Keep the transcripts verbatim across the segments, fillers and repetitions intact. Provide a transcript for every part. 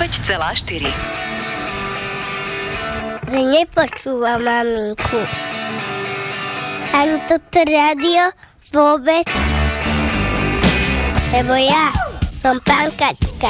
deväťdesiatdeväť celá štyri. Nepočúvam maminku. Ani toto rádio vôbec. Lebo ja som pankačka.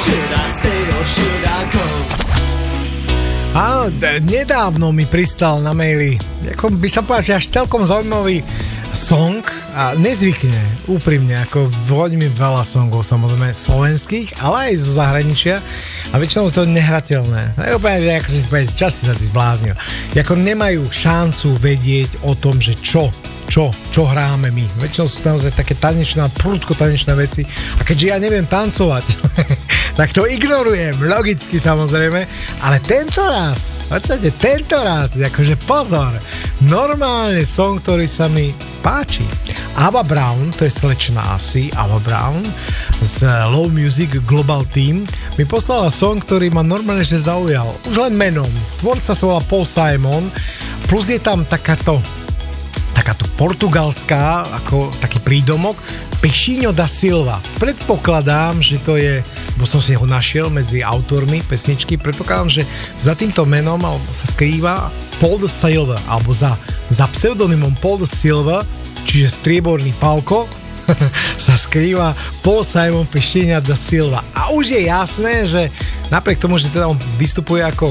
Áno, d- nedávno mi pristal na maili, ako by som povedal, že až celkom zaujímavý song a nezvykne, úprimne, ako veľmi veľa songov, samozrejme slovenských, ale aj zo zahraničia a väčšinou to nehrateľné. Je úplne, že akože si povedať, čas si sa ty zbláznil. Ako nemajú šancu vedieť o tom, že čo Čo, čo hráme my. Väčšinou sú tam také tanečné, prudko tanečné veci. A keďže ja neviem tancovať, tak to ignorujem, logicky samozrejme. Ale tento raz, počujete, tento raz, akože pozor, normálne song, ktorý sa mi páči. Ava Brown, to je slečna asi, Ava Brown z Low Music Global Team, mi poslala song, ktorý ma normálne že zaujal. Už len menom. Tvorca sa volá Paul Simon, plus je tam takáto takáto portugalská, ako taký prídomok, Peixinho da Silva. Predpokladám, že to je, bo som si ho našiel medzi autormi pesničky, predpokladám, že za týmto menom sa skrýva Paul da Silva, alebo za, za pseudonymom Paul da Silva, čiže strieborný Pálko, sa skrýva Paul Simon Peixinho da Silva. A už je jasné, že napriek tomu, že teda on vystupuje ako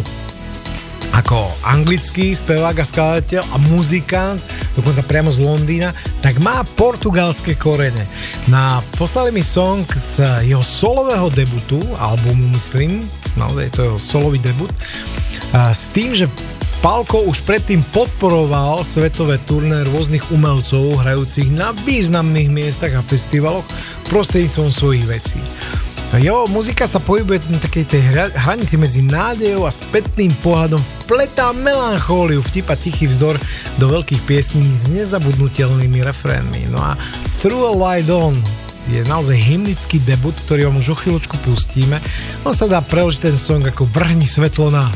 ako anglický spevák a skladateľ a muzikant, dokonca priamo z Londýna, tak má portugalské korene. Na poslali mi song z jeho solového debutu, albumu myslím, naozaj to je jeho solový debut, a s tým, že Pálko už predtým podporoval svetové turné rôznych umelcov hrajúcich na významných miestach a festivaloch prostredníctvom svojich vecí. Jeho muzika sa pohybuje na takej tej hranici medzi nádejou a spätným pohľadom, vpletá melanchóliu, vtip a tichý vzdor do veľkých piesní s nezabudnutelnými refrénmi. No a Through a Light On je naozaj hymnický debut, ktorý vám už o chvíľočku pustíme. On sa dá preložiť ten song ako vrhni svetlo na.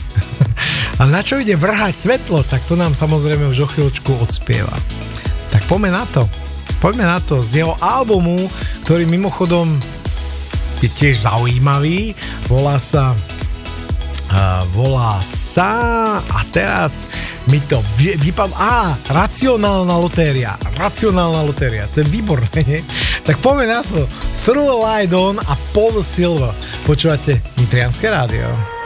A na čo ide vrhať svetlo, tak to nám samozrejme už o chvíľočku odspieva. Tak poďme na to. Poďme na to. Z jeho albumu, ktorý mimochodom je tiež zaujímavý, volá sa uh, volá sa a teraz mi to vypadá, á, racionálna lotéria racionálna lotéria, to je výborné, nie? Tak poďme na to. Through a Light On a Paul Silva. Počúvate Nitrianske rádio.